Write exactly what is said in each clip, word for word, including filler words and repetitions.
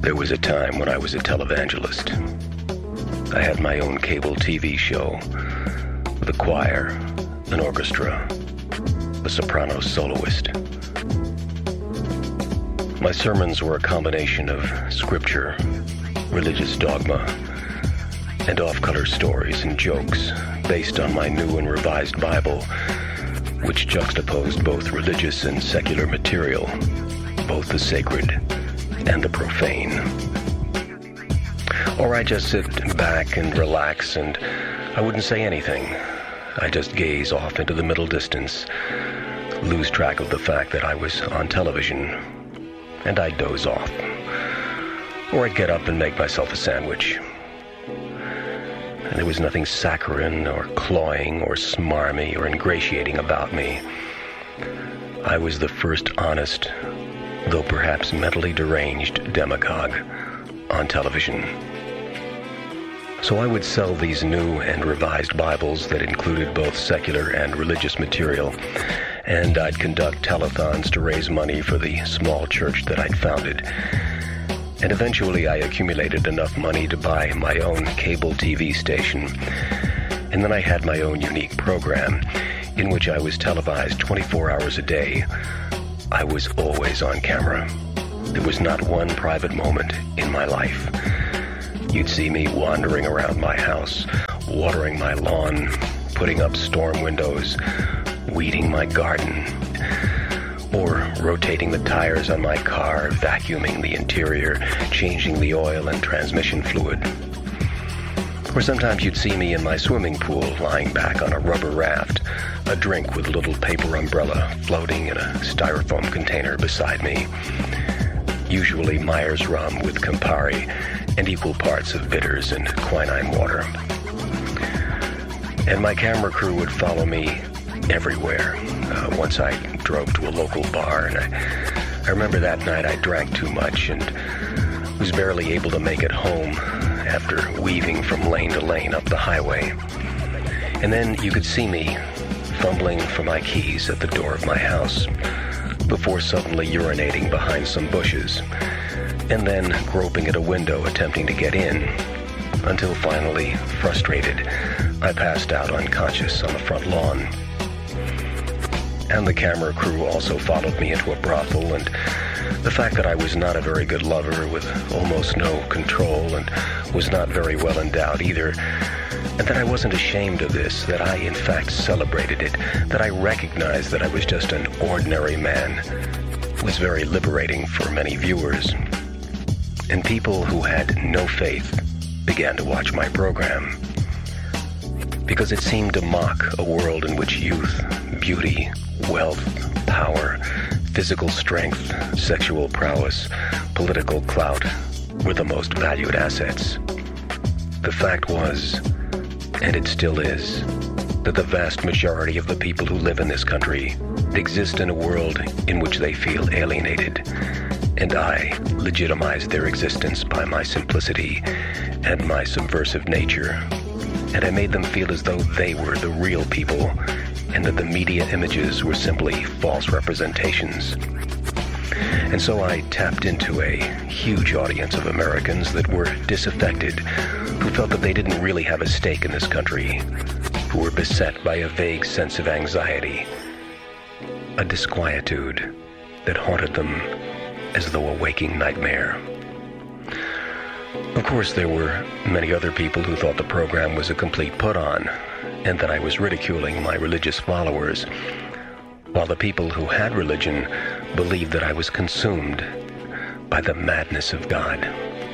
There was a time when I was a televangelist. I had my own cable T V show with a choir, an orchestra, a soprano soloist. My sermons were a combination of scripture, religious dogma, and off-color stories and jokes based on my new and revised Bible, which juxtaposed both religious and secular material, both the sacred and the profane. Or I just sit back and relax, and I wouldn't say anything. I just gaze off into the middle distance, lose track of the fact that I was on television, and I'd doze off. Or I'd get up and make myself a sandwich. And there was nothing saccharine or cloying or smarmy or ingratiating about me. I was the first honest, though perhaps mentally deranged demagogue on television. So I would sell these new and revised Bibles that included both secular and religious material, and I'd conduct telethons to raise money for the small church that I'd founded. And eventually I accumulated enough money to buy my own cable T V station, and then I had my own unique program in which I was televised twenty-four hours a day. I was always on camera. There was not one private moment in my life. You'd see me wandering around my house, watering my lawn, putting up storm windows, weeding my garden, or rotating the tires on my car, vacuuming the interior, changing the oil and transmission fluid. Or sometimes you'd see me in my swimming pool, lying back on a rubber raft, a drink with a little paper umbrella floating in a styrofoam container beside me. Usually Myers rum with Campari and equal parts of bitters and quinine water. And my camera crew would follow me everywhere. Uh, once I drove to a local bar, and I, I remember that night I drank too much and was barely able to make it home after weaving from lane to lane up the highway. And then you could see me fumbling for my keys at the door of my house before suddenly urinating behind some bushes, and then groping at a window attempting to get in, until finally, frustrated, I passed out unconscious on the front lawn. And the camera crew also followed me into a brothel, and the fact that I was not a very good lover with almost no control and was not very well endowed either, and that I wasn't ashamed of this, that I in fact celebrated it, that I recognized that I was just an ordinary man, was very liberating for many viewers. And people who had no faith began to watch my program, because it seemed to mock a world in which youth, beauty, wealth, power, physical strength, sexual prowess, political clout were the most valued assets. The fact was, and it still is, that the vast majority of the people who live in this country exist in a world in which they feel alienated, and I legitimized their existence by my simplicity and my subversive nature, and I made them feel as though they were the real people, and that the media images were simply false representations. And so I tapped into a huge audience of Americans that were disaffected, who felt that they didn't really have a stake in this country, who were beset by a vague sense of anxiety, a disquietude that haunted them as though a waking nightmare. Of course, there were many other people who thought the program was a complete put-on, and that I was ridiculing my religious followers, while the people who had religion believed that I was consumed by the madness of God.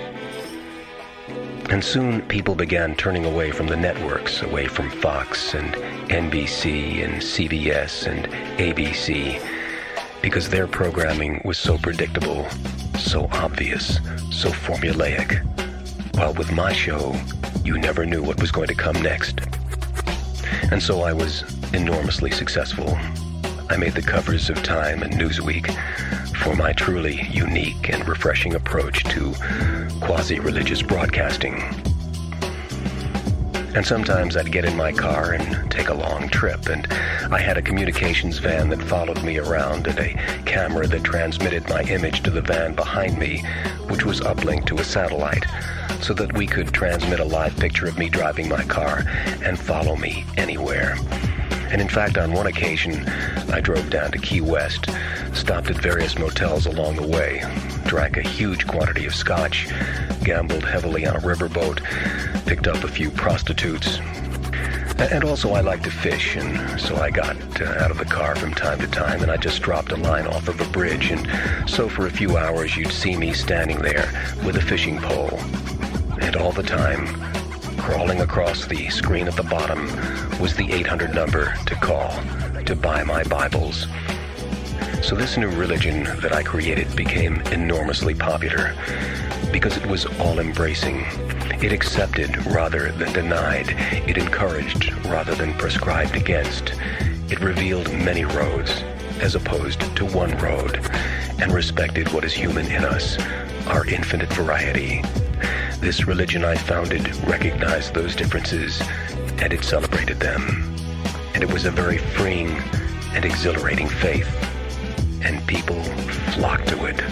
And soon people began turning away from the networks, away from Fox and N B C and C B S and A B C, because their programming was so predictable, so obvious, so formulaic, while with my show, you never knew what was going to come next. And so I was enormously successful. I made the covers of Time and Newsweek for my truly unique and refreshing approach to quasi-religious broadcasting. And sometimes I'd get in my car and take a long trip, and I had a communications van that followed me around and a camera that transmitted my image to the van behind me, which was uplinked to a satellite, so that we could transmit a live picture of me driving my car and follow me anywhere. And in fact, on one occasion, I drove down to Key West, stopped at various motels along the way, drank a huge quantity of scotch, gambled heavily on a riverboat, picked up a few prostitutes. And also I like to fish, and so I got uh, out of the car from time to time, and I just dropped a line off of a bridge, and so for a few hours you'd see me standing there with a fishing pole. And all the time, crawling across the screen at the bottom was the eight hundred number to call to buy my Bibles. So this new religion that I created became enormously popular because it was all-embracing. It accepted rather than denied. It encouraged rather than prescribed against. It revealed many roads as opposed to one road, and respected what is human in us, our infinite variety. This religion I founded recognized those differences, and it celebrated them. And it was a very freeing and exhilarating faith, and people flocked to it.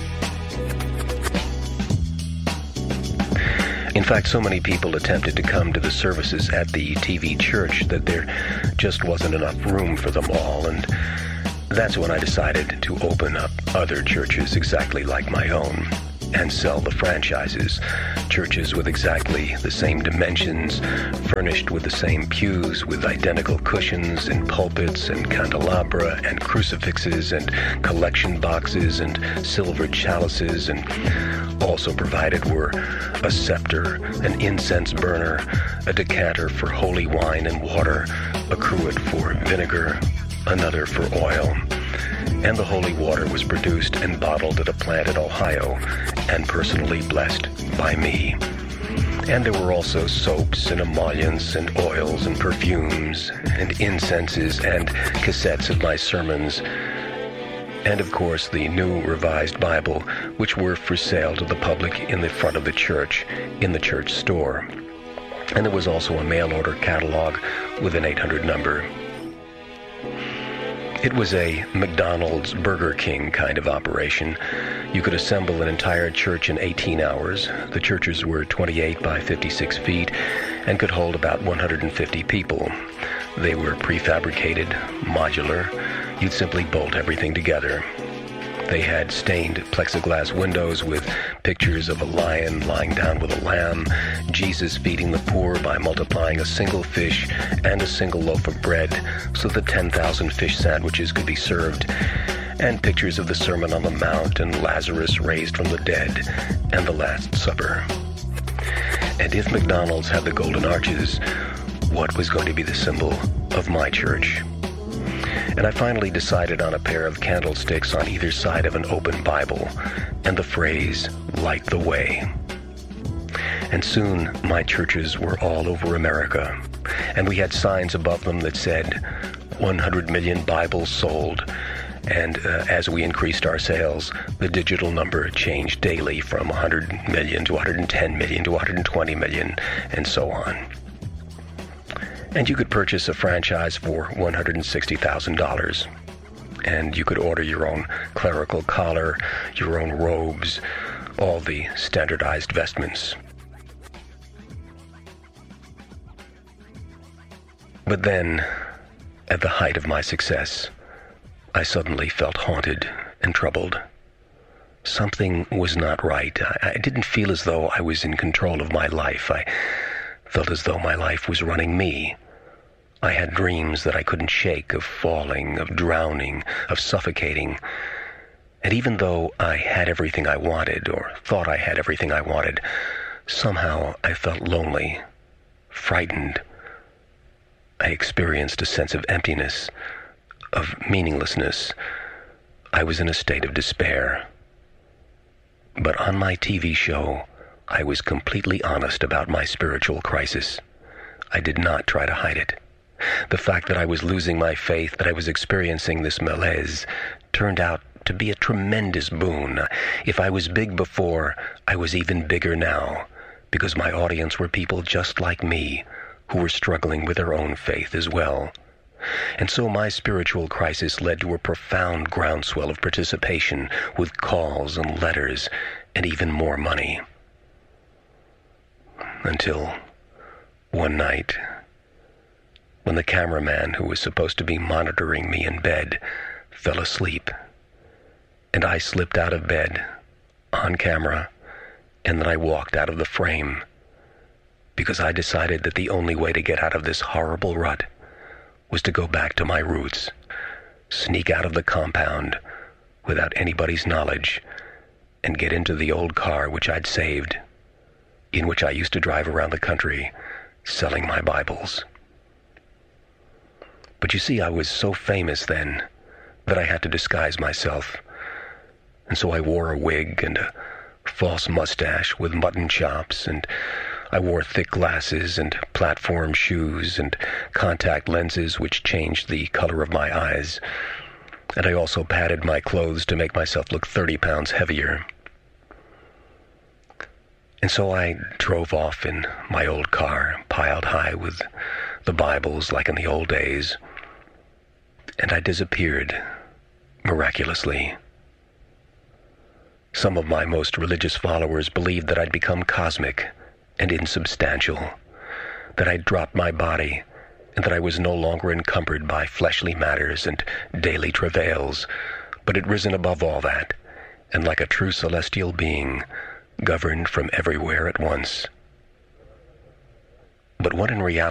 In fact, so many people attempted to come to the services at the T V church that there just wasn't enough room for them all, and that's when I decided to open up other churches exactly like my own and sell the franchises. Churches with exactly the same dimensions, furnished with the same pews, with identical cushions and pulpits and candelabra and crucifixes and collection boxes and silver chalices, and also provided were a scepter, an incense burner, a decanter for holy wine and water, a cruet for vinegar, another for oil. And the holy water was produced and bottled at a plant in Ohio and personally blessed by me. And there were also soaps and emollients and oils and perfumes and incenses and cassettes of my sermons. And of course the new Revised Bible, which were for sale to the public in the front of the church, in the church store. And there was also a mail order catalog with an eight hundred number. It was a McDonald's, Burger King kind of operation. You could assemble an entire church in eighteen hours. The churches were twenty-eight by fifty-six feet and could hold about one hundred fifty people. They were prefabricated, modular. You'd simply bolt everything together. They had stained plexiglass windows with pictures of a lion lying down with a lamb, Jesus feeding the poor by multiplying a single fish and a single loaf of bread so that ten thousand fish sandwiches could be served, and pictures of the Sermon on the Mount and Lazarus raised from the dead and the Last Supper. And if McDonald's had the golden arches, what was going to be the symbol of my church? And I finally decided on a pair of candlesticks on either side of an open Bible and the phrase, "Light the way." And soon my churches were all over America, and we had signs above them that said, one hundred million Bibles sold. And uh, as we increased our sales, the digital number changed daily from one hundred million to one hundred ten million to one hundred twenty million, and so on. And you could purchase a franchise for one hundred sixty thousand dollars. And you could order your own clerical collar, your own robes, all the standardized vestments. But then, at the height of my success, I suddenly felt haunted and troubled. Something was not right. I, I didn't feel as though I was in control of my life. I felt as though my life was running me. I had dreams that I couldn't shake, of falling, of drowning, of suffocating. And even though I had everything I wanted, or thought I had everything I wanted, somehow I felt lonely, frightened. I experienced a sense of emptiness, of meaninglessness. I was in a state of despair. But on my T V show, I was completely honest about my spiritual crisis. I did not try to hide it. The fact that I was losing my faith, that I was experiencing this malaise, turned out to be a tremendous boon. If I was big before, I was even bigger now, because my audience were people just like me, who were struggling with their own faith as well. And so my spiritual crisis led to a profound groundswell of participation with calls and letters and even more money. Until one night, when the cameraman who was supposed to be monitoring me in bed fell asleep, and I slipped out of bed on camera, and then I walked out of the frame because I decided that the only way to get out of this horrible rut was to go back to my roots, sneak out of the compound without anybody's knowledge, and get into the old car which I'd saved, in which I used to drive around the country selling my Bibles. But you see, I was so famous then that I had to disguise myself, and so I wore a wig and a false mustache with mutton chops, and I wore thick glasses and platform shoes and contact lenses which changed the color of my eyes, and I also padded my clothes to make myself look thirty pounds heavier. And so I drove off in my old car, piled high with the Bibles like in the old days, and I disappeared miraculously. Some of my most religious followers believed that I'd become cosmic and insubstantial, that I'd dropped my body, and that I was no longer encumbered by fleshly matters and daily travails, but had risen above all that, and like a true celestial being, governed from everywhere at once. But what in reality